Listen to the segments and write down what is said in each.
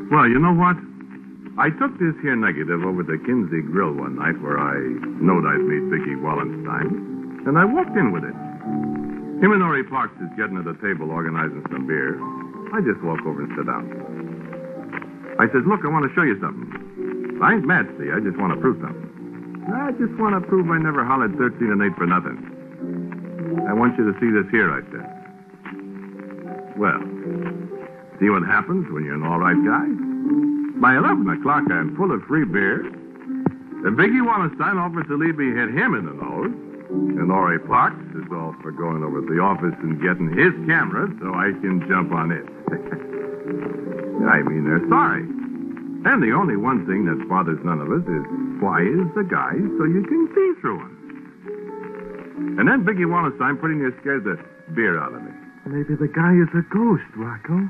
Well, you know what? I took this here negative over to Kinsey Grill one night where I knowed I'd meet Vicky Wallenstein, and I walked in with it. Him and Ori Parks is getting at the table organizing some beer. I just walk over and sit down. I says, look, I want to show you something. I ain't mad, see. I just want to prove something. I just want to prove I never hollered 13 and 8 for nothing. I want you to see this here, I said. Well, see what happens when you're an all right guy? By 11 o'clock, I'm full of free beer. And Vicky Wallenstein offers to leave me hit him in the nose. And Ori Parks is all for going over to the office and getting his camera so I can jump on it. I mean, they're sorry. And the only one thing that bothers none of us is why is the guy so you can see through him. And then Vicky Wallenstein pretty near scares the beer out of me. Maybe the guy is a ghost, Rocco.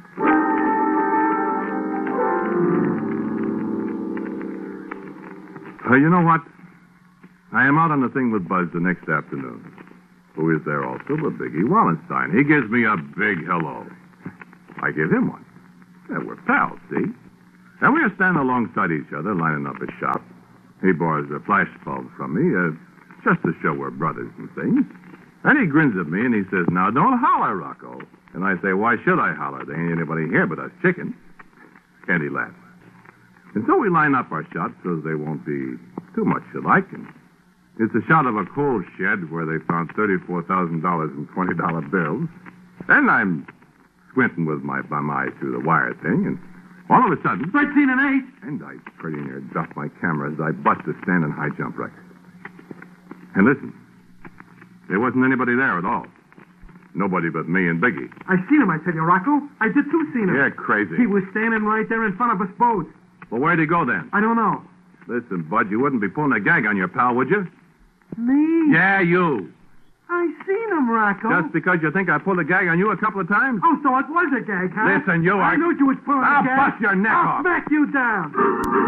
You know what? I am out on the thing with Buzz the next afternoon. Who is there also but Vicky Wallenstein. He gives me a big hello. I give him one. Yeah, we're pals, see? And we are standing alongside each other, lining up a shop. He borrows a flash bulb from me, just to show we're brothers and things. And he grins at me and he says, now don't holler, Rocco. And I say, why should I holler? There ain't anybody here but us chickens. And he laughs. And so we line up our shots so they won't be too much alike. And it's a shot of a coal shed where they found $34,000 in $20 bills. And I'm squinting with my bum eye through the wire thing, and all of a sudden... 13 and 8. And I pretty near drop my camera as I bust a standing high jump record. And listen, there wasn't anybody there at all. Nobody but me and Biggie. I seen him, I tell you, Rocco. I did too seen him. Yeah, crazy. He was standing right there in front of us both. Well, where'd he go then? I don't know. Listen, Bud, you wouldn't be pulling a gag on your pal, would you? Me? Yeah, you. I seen him, Rocco. Just because you think I pulled a gag on you a couple of times? Oh, so it was a gag, huh? Listen, you I knew you was pulling a gag. I'll bust your neck I'll off. smack you down.